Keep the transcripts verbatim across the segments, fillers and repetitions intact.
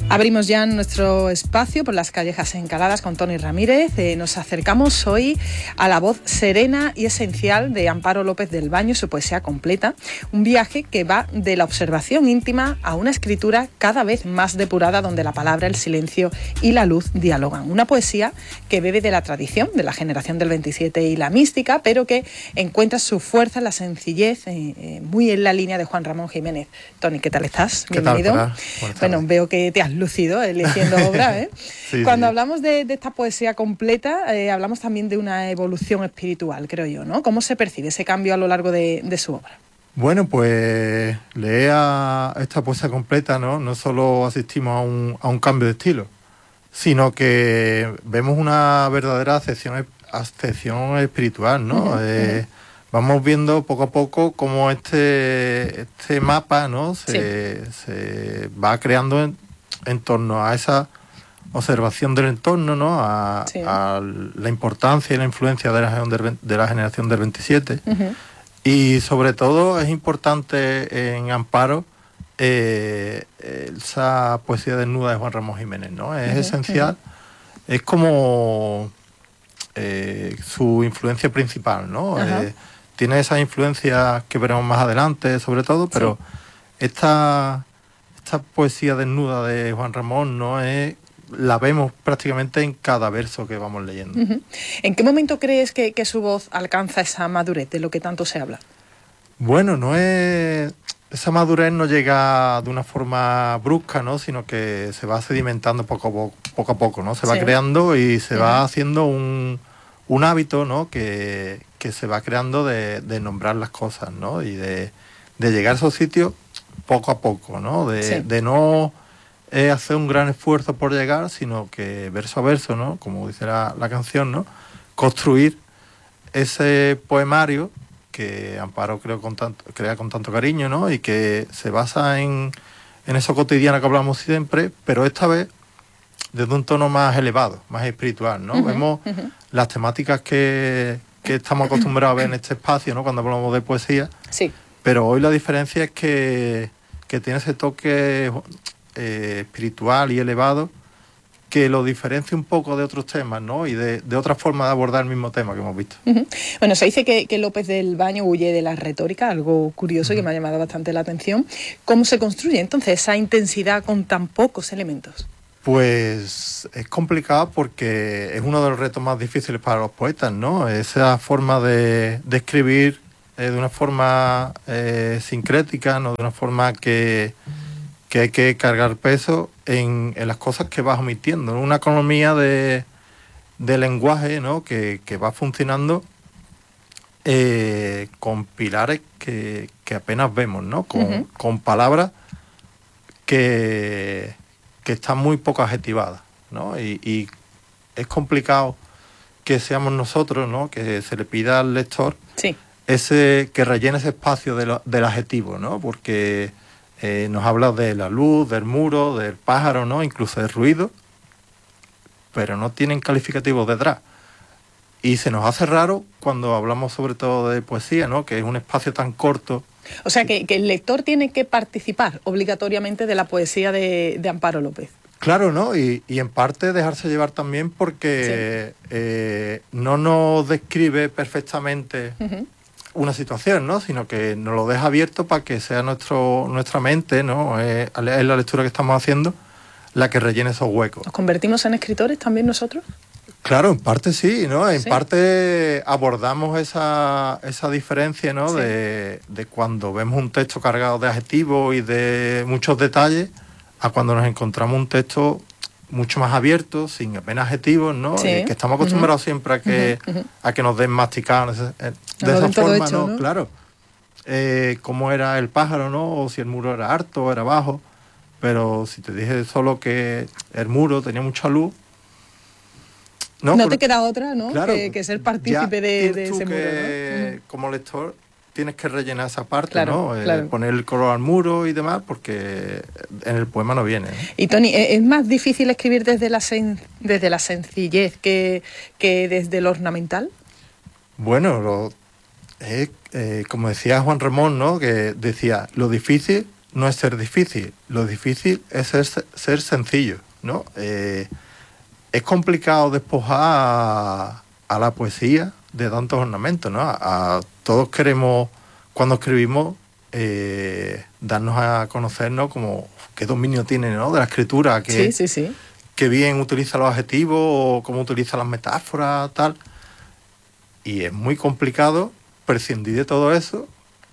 Abrimos ya nuestro espacio por las callejas encaladas con Toni Ramírez. Eh, nos acercamos hoy a la voz serena y esencial de Amparo López del Baño y su poesía completa. Un viaje que va de la observación íntima a una escritura cada vez más depurada, donde la palabra, el silencio y la luz dialogan. Una poesía que bebe de la tradición de la generación del veintisiete y la mística, pero que encuentra su fuerza en la sencillez, eh, eh, muy en la línea de Juan Ramón Jiménez. Toni, ¿qué tal estás? ¿Qué Bienvenido. Tal, bueno, veo que te has lucido eligiendo obra, ¿eh? sí, Cuando sí. hablamos de, de esta poesía completa, eh, hablamos también de una evolución espiritual, creo yo, ¿no? ¿Cómo se percibe ese cambio a lo largo de, de su obra? Bueno, pues leer a esta poesía completa, ¿no? No solo asistimos a un, a un cambio de estilo, sino que vemos una verdadera ascensión, ascensión espiritual, ¿no? Uh-huh, eh, uh-huh. Vamos viendo poco a poco cómo este, este mapa, ¿no? Se, sí. se va creando en, en torno a esa observación del entorno, ¿no? A, sí. a la importancia y la influencia de la, de la generación del veintisiete. Uh-huh. Y sobre todo es importante en Amparo eh, esa poesía desnuda de Juan Ramón Jiménez, ¿no? Es uh-huh, esencial, uh-huh. es como eh, su influencia principal, ¿no? Uh-huh. Eh, tiene esas influencias que veremos más adelante, sobre todo, pero sí. esta, esta poesía desnuda de Juan Ramón, ¿no? Es, la vemos prácticamente en cada verso que vamos leyendo. Uh-huh. ¿En qué momento crees que, que su voz alcanza esa madurez de lo que tanto se habla? Bueno, no es... Esa madurez no llega de una forma brusca, ¿no? Sino que se va sedimentando poco a poco, poco, a poco ¿no? Se va sí. creando y se uh-huh. va haciendo un, un hábito, ¿no? Que, que se va creando de, de nombrar las cosas, ¿no? Y de, de llegar a esos sitios poco a poco, ¿no? De, sí. de no... es hacer un gran esfuerzo por llegar, sino que verso a verso, ¿no? Como dice la, la canción, ¿no? Construir ese poemario que Amparo creo con tanto, crea con tanto cariño, ¿no? Y que se basa en, en eso cotidiano que hablamos siempre, pero esta vez desde un tono más elevado, más espiritual, ¿no? Uh-huh, Vemos uh-huh. las temáticas que, que estamos acostumbrados a ver en este espacio, ¿no? Cuando hablamos de poesía. Sí. Pero hoy la diferencia es que, que tiene ese toque... Eh, espiritual y elevado que lo diferencia un poco de otros temas, ¿no? Y de, de otra forma de abordar el mismo tema que hemos visto. Uh-huh. Bueno, se dice que, que López del Baño huye de la retórica, algo curioso uh-huh. que me ha llamado bastante la atención. ¿Cómo se construye entonces esa intensidad con tan pocos elementos? Pues es complicado porque es uno de los retos más difíciles para los poetas, ¿no? Esa forma de, de escribir eh, de una forma eh, sincrética, ¿no? De una forma que... que hay que cargar peso en, en las cosas que vas omitiendo, ¿no? Una economía de, de lenguaje, ¿no? que, que va funcionando eh, con pilares que, que apenas vemos, ¿no? Con, uh-huh. con palabras que, que están muy poco adjetivadas, ¿no? Y, y es complicado que seamos nosotros, ¿no? Que se le pida al lector sí. ese, que rellene ese espacio de lo, del adjetivo, ¿no? Porque Eh, nos habla de la luz, del muro, del pájaro, ¿no? Incluso del ruido, pero no tienen calificativos detrás. Y se nos hace raro cuando hablamos sobre todo de poesía, ¿no? Que es un espacio tan corto. O sea, que, que el lector tiene que participar obligatoriamente de la poesía de, de Amparo López. Claro, ¿no? Y, y en parte dejarse llevar también porque sí. eh, no nos describe perfectamente... Uh-huh. una situación, ¿no? Sino que nos lo deja abierto para que sea nuestro nuestra mente, ¿no? Es, es la lectura que estamos haciendo la que rellene esos huecos. ¿Nos convertimos en escritores también nosotros? Claro, en parte sí, ¿no? En sí. parte abordamos esa, esa diferencia, ¿no? Sí. De, de cuando vemos un texto cargado de adjetivos y de muchos detalles a cuando nos encontramos un texto mucho más abierto, sin apenas adjetivos, ¿no? Sí. Eh, que estamos acostumbrados uh-huh. siempre a que, uh-huh. a que nos den masticado de no, esa forma, hecho, ¿no? ¿no? Claro. Eh, cómo era el pájaro, ¿no? O si el muro era alto o era bajo. Pero si te dije solo que el muro tenía mucha luz... No, no te queda otra, ¿no? Claro, que, que ser partícipe de, de ese que, muro, ¿no? Uh-huh. Como lector tienes que rellenar esa parte, claro, ¿no? Claro. Eh, poner el color al muro y demás, porque en el poema no viene, ¿eh? Y Toni, ¿es más difícil escribir desde la sen- desde la sencillez que, que desde lo ornamental? Bueno, lo, eh, eh, como decía Juan Ramón, ¿no? Que decía, lo difícil no es ser difícil, lo difícil es ser, ser sencillo, ¿no? Eh, es complicado despojar a, a la poesía de tantos ornamentos, ¿no? A, a todos queremos, cuando escribimos, eh, darnos a conocernos como qué dominio tiene, ¿no? De la escritura, que, sí, sí, sí. que bien utiliza los adjetivos, o cómo utiliza las metáforas, tal. Y es muy complicado prescindir de todo eso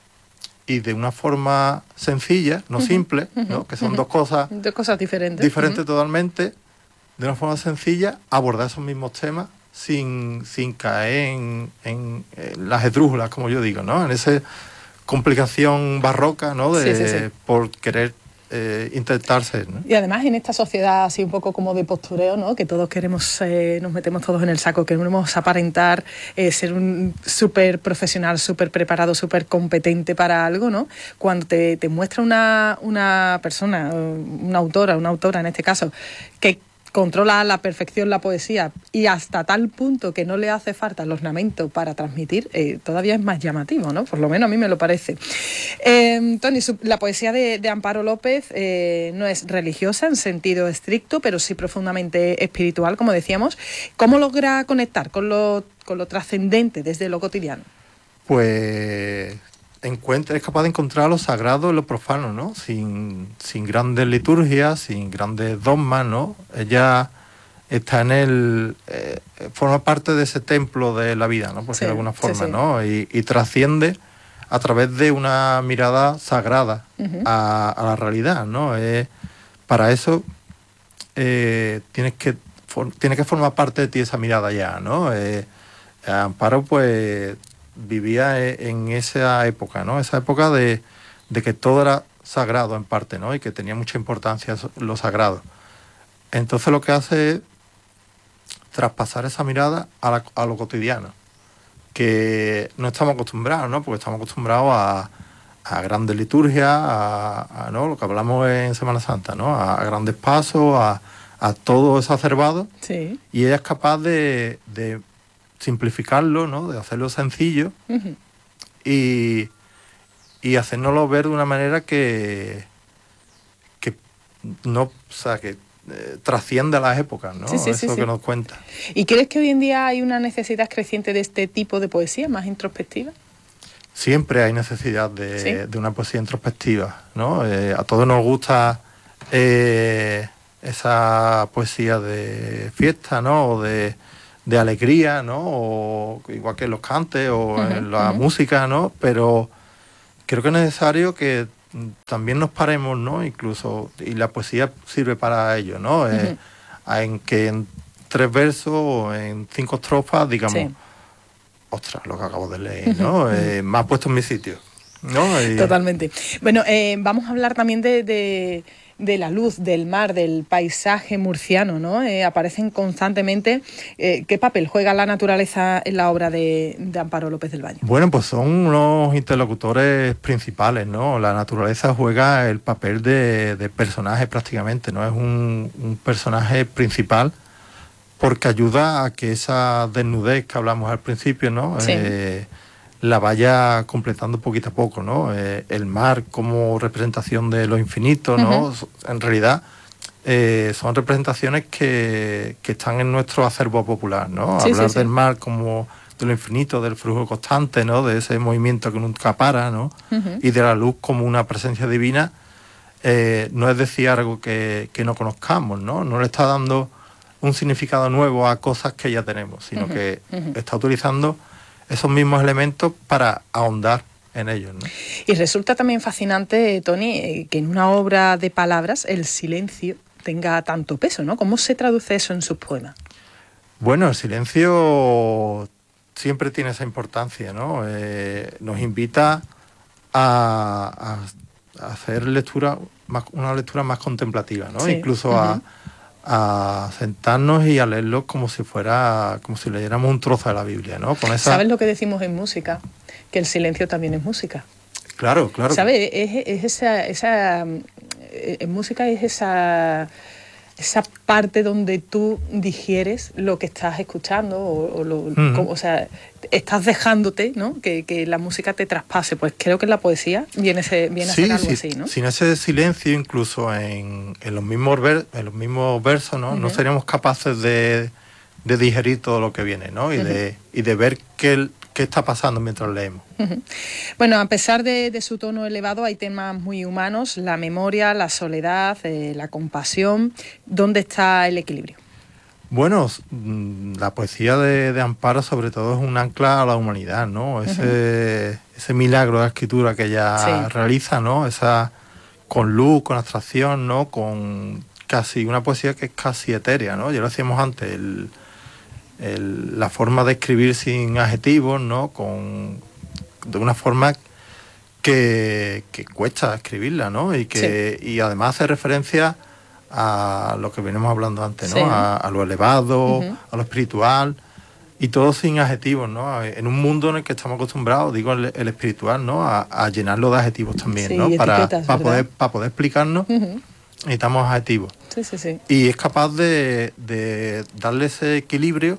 y de una forma sencilla, no uh-huh, simple, uh-huh, ¿no? Que son uh-huh. dos cosas... Dos cosas diferentes. Diferentes uh-huh. totalmente, de una forma sencilla, abordar esos mismos temas sin, sin caer en, en, en las esdrújulas, como yo digo, ¿no? En esa complicación barroca, ¿no? De, sí, sí, sí. Por querer eh, intentar ser, ¿no? Y además en esta sociedad así un poco como de postureo, ¿no? Que todos queremos, eh, nos metemos todos en el saco, queremos aparentar eh, ser un súper profesional, súper preparado, súper competente para algo, ¿no? Cuando te, te muestra una, una persona, una autora, una autora en este caso, que controla a la perfección la poesía y hasta tal punto que no le hace falta el ornamento para transmitir, eh, todavía es más llamativo, ¿no? Por lo menos a mí me lo parece. Eh, Toni, la poesía de, de Amparo López eh, no es religiosa en sentido estricto, pero sí profundamente espiritual, como decíamos. ¿Cómo logra conectar con lo, con lo trascendente desde lo cotidiano? Pues... encuentra, es capaz de encontrar lo sagrado en lo profano, ¿no? Sin, sin grandes liturgias, sin grandes dogmas, ¿no? Ella está en el... Eh, forma parte de ese templo de la vida, ¿no? Por decirlo sí, de alguna forma, sí, sí. ¿no? Y, y trasciende a través de una mirada sagrada uh-huh. a, a la realidad, ¿no? Eh, para eso eh, tienes que, for, tiene que formar parte de ti esa mirada ya, ¿no? Eh, Amparo, pues... vivía en esa época, ¿no? Esa época de, de que todo era sagrado en parte, ¿no? Y que tenía mucha importancia lo sagrado. Entonces lo que hace es traspasar esa mirada a, la, a lo cotidiano, que no estamos acostumbrados, ¿no? Porque estamos acostumbrados a, a grandes liturgias, a, a ¿no? Lo que hablamos en Semana Santa, ¿no? A, a grandes pasos, a, a todo exacerbado. Sí. Y ella es capaz de... de simplificarlo, ¿no? De hacerlo sencillo uh-huh. y, y hacérnoslo ver de una manera que, que no, o sea, que eh, trasciende a las épocas, ¿no? Sí, sí, Eso sí, que sí. nos cuenta. ¿Y crees que hoy en día hay una necesidad creciente de este tipo de poesía más introspectiva? Siempre hay necesidad de, ¿Sí? de una poesía introspectiva, ¿no? Eh, a todos nos gusta eh, esa poesía de fiesta, ¿no? O de de alegría, ¿no? O igual que en los cantes o uh-huh, en la uh-huh. música, ¿no? Pero creo que es necesario que también nos paremos, ¿no? Incluso, y la poesía sirve para ello, ¿no? Uh-huh. Eh, en que en tres versos o en cinco estrofas, digamos, sí. ostras, lo que acabo de leer, ¿no? Uh-huh. Eh, me ha puesto en mi sitio, ¿no? Y... Totalmente. Bueno, eh, vamos a hablar también de... de... de la luz, del mar, del paisaje murciano, ¿no? Eh, aparecen constantemente. Eh, ¿Qué papel juega la naturaleza en la obra de, de Amparo López del Baño? Bueno, pues son unos interlocutores principales, ¿no? La naturaleza juega el papel de, de personaje prácticamente, ¿no? Es un, un personaje principal porque ayuda a que esa desnudez que hablamos al principio, ¿no? Sí. Eh, la vaya completando poquito a poco, ¿no? Eh, el mar como representación de lo infinito, ¿no? Uh-huh. En realidad eh, son representaciones que, que están en nuestro acervo popular, ¿no? Sí, Hablar sí, sí. del mar como de lo infinito, del flujo constante, ¿no? De ese movimiento que nunca para, ¿no? Uh-huh. Y de la luz como una presencia divina, eh, no es decir algo que, que no conozcamos, ¿no? No le está dando un significado nuevo a cosas que ya tenemos, sino uh-huh. que uh-huh. está utilizando esos mismos elementos para ahondar en ellos, ¿no? Y resulta también fascinante, Toni, que en una obra de palabras el silencio tenga tanto peso, ¿no? ¿Cómo se traduce eso en sus poemas? Bueno, el silencio siempre tiene esa importancia, ¿no? Eh, nos invita a, a, a hacer lectura, más, una lectura más contemplativa, ¿no? Sí. Incluso uh-huh. a a sentarnos y a leerlo como si fuera, como si leyéramos un trozo de la Biblia, ¿no? Con esa... ¿Sabes lo que decimos en música? Que el silencio también es música. Claro, claro. ¿Sabes? Es, es esa, esa... En música es esa... esa parte donde tú digieres lo que estás escuchando o, o, lo, Uh-huh. como, o sea, estás dejándote, ¿no? Que, que la música te traspase. Pues creo que en la poesía viene, ese, viene sí, a ser algo sí, así, ¿no? Sin ese silencio, incluso en, en, los, mismos ver, en los mismos versos, ¿no? Uh-huh. No seríamos capaces de, de digerir todo lo que viene, ¿no? Y, uh-huh. de, y de ver qué, qué está pasando mientras leemos. Uh-huh. Bueno, a pesar de, de su tono elevado, hay temas muy humanos, la memoria, la soledad, eh, la compasión. ¿Dónde está el equilibrio? Bueno, la poesía de, de Amparo sobre todo es un ancla a la humanidad, ¿no? Ese, uh-huh. ese milagro de la escritura que ella sí. realiza, ¿no? Esa con luz, con abstracción, ¿no? Con casi una poesía que es casi etérea, ¿no? Ya lo decíamos antes, el, el, la forma de escribir sin adjetivos, ¿no? Con, de una forma que, que cuesta escribirla, ¿no? Y que sí. y además hace referencia a lo que venimos hablando antes, ¿no? Sí. A, a lo elevado, uh-huh. a lo espiritual, y todo sin adjetivos, ¿no? En un mundo en el que estamos acostumbrados, digo el, el espiritual, ¿no? A, a llenarlo de adjetivos también, sí, ¿no? Para, para poder para poder explicarnos, uh-huh. necesitamos adjetivos. Sí, sí, sí. Y es capaz de, de darle ese equilibrio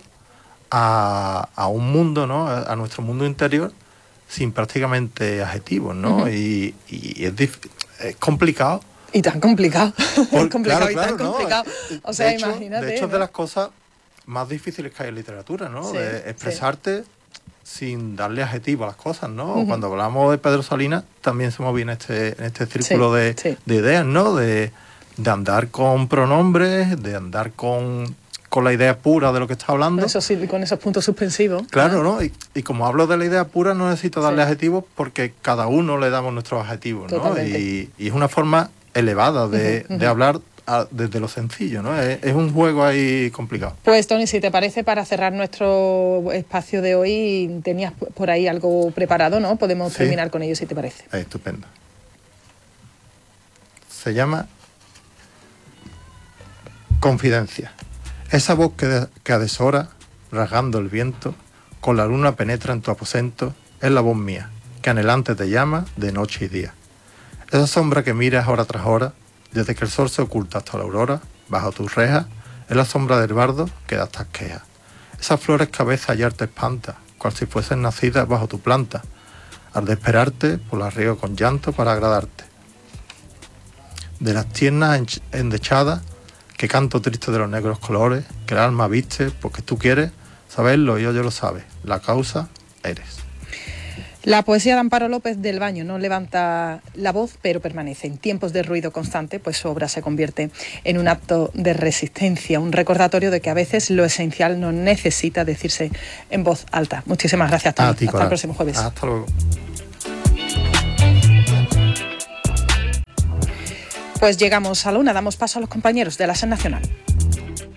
a, a un mundo, ¿no? A, a nuestro mundo interior sin prácticamente adjetivos, ¿no? Uh-huh. Y, y es, dif- es complicado. Y tan complicado. Por, complicado claro, y claro, tan no, complicado. eh, O sea, de hecho, imagínate. De hecho, ¿no? es de las cosas más difíciles que hay en literatura, ¿no? Sí, de expresarte sí. sin darle adjetivo a las cosas, ¿no? Uh-huh. Cuando hablamos de Pedro Salinas, también se movía en este, en este círculo sí, de, sí. de ideas, ¿no? De, de andar con pronombres, de andar con, con la idea pura de lo que está hablando. Con esos, con esos puntos suspensivos. Claro, ¿no? Y, y como hablo de la idea pura, no necesito darle sí. adjetivos porque cada uno le damos nuestros adjetivos, ¿no? Y, y es una forma elevada de, uh-huh, uh-huh. de hablar a, desde lo sencillo, ¿no? Es, es un juego ahí complicado. Pues Toni, si te parece, para cerrar nuestro espacio de hoy, tenías por ahí algo preparado, ¿no? Podemos sí. terminar con ello, si te parece. Estupendo. Se llama Confidencia. Esa voz que, de, que a deshora, rasgando el viento, con la luna penetra en tu aposento, es la voz mía, que anhelante te llama de noche y día. Esa sombra que miras hora tras hora, desde que el sol se oculta hasta la aurora, bajo tus rejas, es la sombra del bardo que da estas quejas. Esas flores que a veces hallar te espanta, cual si fuesen nacidas bajo tu planta, al de esperarte, por la riego con llanto para agradarte. De las tiernas endechadas, que canto triste de los negros colores, que el alma viste, porque tú quieres saberlo y yo lo sabes, la causa eres. La poesía de Amparo López del Baño no levanta la voz, pero permanece. En tiempos de ruido constante, pues su obra se convierte en un acto de resistencia, un recordatorio de que a veces lo esencial no necesita decirse en voz alta. Muchísimas gracias, Toni. Hasta el próximo jueves. Hasta luego. Pues llegamos a la una, damos paso a los compañeros de la SER Nacional.